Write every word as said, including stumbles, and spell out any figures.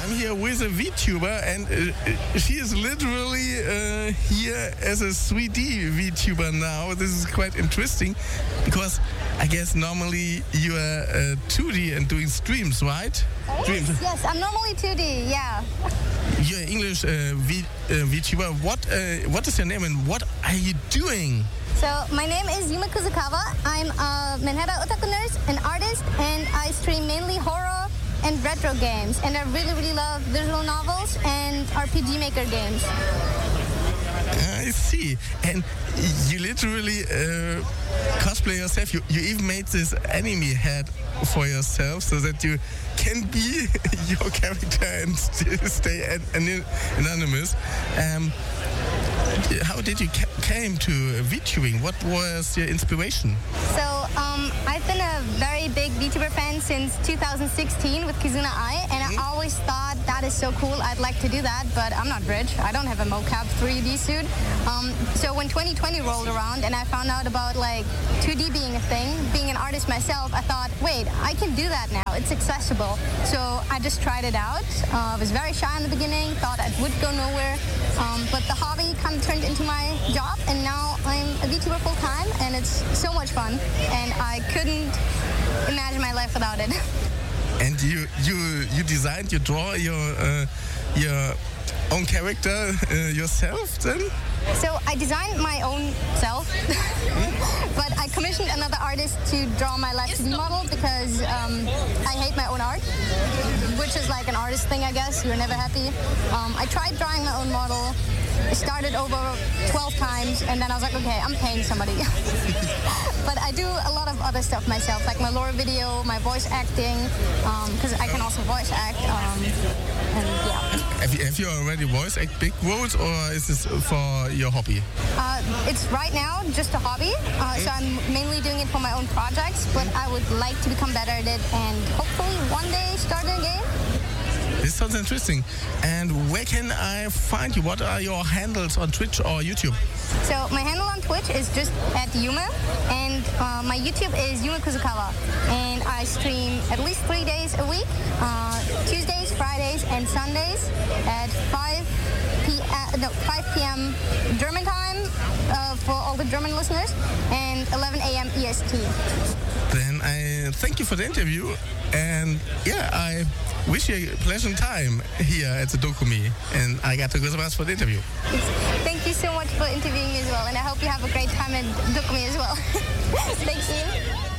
I'm here with a VTuber, and uh, she is literally uh, here as a three D VTuber now. This is quite interesting because I guess normally you are uh, two D and doing streams, right? Yes, yes, I'm normally two D, yeah. You're English uh, v, uh, VTuber. What uh, what is your name and what are you doing? So my name is Yuma Kuzukawa. I'm a Manhattan otaku nurse, an artist, and I stream mainly horror and retro games. And I really, really love visual novels and R P G Maker games. I see. And you literally uh, cosplay yourself. You, you even made this anime head for yourself so that you can be your character and still stay an, an, anonymous. Um, how did you ca- came to VTubing? What was your inspiration? So um, I've been a very big VTuber fan since two thousand sixteen with Kizuna Ai, and I always thought that is so cool. I'd like to do that, but I'm not rich. I don't have a mocap three D suit. Um, so when twenty twenty rolled around and I found out about like two D being a thing, being an artist myself, I thought, wait, I can do that now. It's accessible. So I just tried it out. Uh, I was very shy in the beginning, thought I would go nowhere, um, but the hobby kind of turned into my job, and now I'm a VTuber full time, and it's so much fun, and I couldn't imagine my life without it. And you you you designed, you draw your uh, your own character uh, yourself then? So I designed my own self, but I commissioned another artist to draw my live two D model because um, I hate my own art, which is like an artist thing, I guess. You're never happy. Um, I tried drawing my own model. I started over twelve times, and then I was like, okay, I'm paying somebody. But I do a lot of other stuff myself, like my lore video, my voice acting, because um, I can also voice act. Um, and yeah. Have you, have you already voice act big roles, or is this for your hobby? Uh, it's right now just a hobby, uh, so I'm mainly doing it for my own projects, but I would like to become better at it and hopefully one day start a game. This sounds interesting. And where can I find you? What are your handles on Twitch or YouTube? So my handle on Twitch is just at Yuma, and uh, my YouTube is Yuma Kuzukawa. And I stream at least three days a week, uh, Tuesdays, Fridays, and Sundays at five p.m. No, five p.m. German time uh, for all the German listeners, and eleven a.m. E S T. Then I thank you for the interview, and yeah, I wish you a pleasant time here at the Dokumi, and I got to go for the interview. Thank you so much for interviewing me as well, and I hope you have a great time at Dokumi as well. Thank you.